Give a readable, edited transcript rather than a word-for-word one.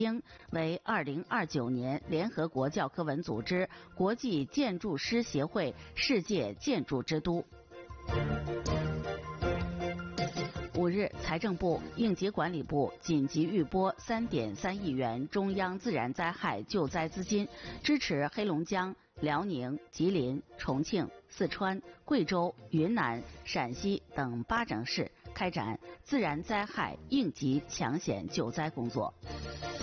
京为2029年联合国教科文组织国际建筑师协会世界建筑之都。5日，财政部、应急管理部紧急预拨3.3亿元中央自然灾害救灾资金，支持黑龙江、辽宁、吉林、重庆、四川、贵州、云南、陕西等8省市开展自然灾害应急抢险救灾工作。